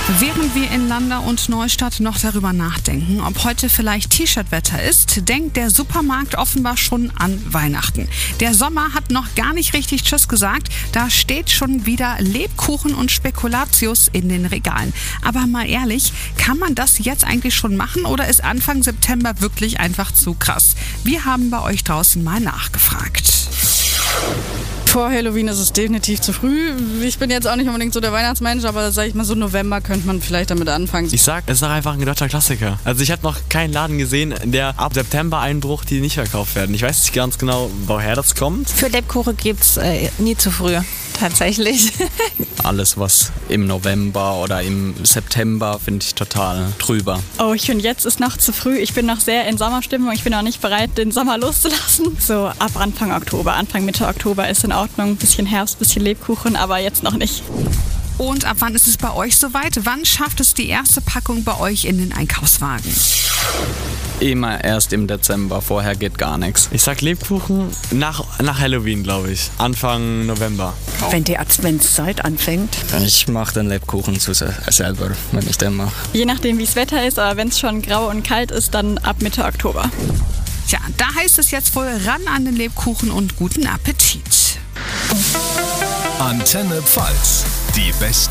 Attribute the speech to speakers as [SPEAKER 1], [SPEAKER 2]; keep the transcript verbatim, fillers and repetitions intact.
[SPEAKER 1] Während wir in Landau und Neustadt noch darüber nachdenken, ob heute vielleicht T-Shirt-Wetter ist, denkt der Supermarkt offenbar schon an Weihnachten. Der Sommer hat noch gar nicht richtig Tschüss gesagt, da steht schon wieder Lebkuchen und Spekulatius in den Regalen. Aber mal ehrlich, kann man das jetzt eigentlich schon machen oder ist Anfang September wirklich einfach zu krass? Wir haben bei euch draußen mal nachgefragt.
[SPEAKER 2] Vor Halloween ist es definitiv zu früh. Ich bin jetzt auch nicht unbedingt so der Weihnachtsmensch, aber sag ich mal so November könnte man vielleicht damit anfangen.
[SPEAKER 3] Ich sag, es ist doch einfach ein deutscher Klassiker. Also ich habe noch keinen Laden gesehen, der ab September Einbruch, die nicht verkauft werden. Ich weiß nicht ganz genau, woher das kommt.
[SPEAKER 4] Für Lebkuchen gibt's äh, nie zu früh, tatsächlich.
[SPEAKER 5] Alles, was im November oder im September, finde ich total drüber.
[SPEAKER 6] Oh, ich finde, jetzt ist noch zu früh. Ich bin noch sehr in Sommerstimmung. Ich bin noch nicht bereit, den Sommer loszulassen. So ab Anfang Oktober, Anfang Mitte Oktober ist in Ordnung. Bisschen Herbst, bisschen Lebkuchen, aber jetzt noch nicht.
[SPEAKER 1] Und ab wann ist es bei euch soweit? Wann schafft es die erste Packung bei euch in den Einkaufswagen?
[SPEAKER 5] Immer erst im Dezember, vorher geht gar nichts.
[SPEAKER 3] Ich sag Lebkuchen nach, nach Halloween, glaube ich. Anfang November.
[SPEAKER 7] Wenn die Adventszeit anfängt.
[SPEAKER 5] Ich mache den Lebkuchen zu se- selber, wenn ich den mache.
[SPEAKER 6] Je nachdem, wie es Wetter ist, aber wenn es schon grau und kalt ist, dann ab Mitte Oktober.
[SPEAKER 1] Tja, da heißt es jetzt wohl ran an den Lebkuchen und guten Appetit.
[SPEAKER 8] Antenne Pfalz, die besten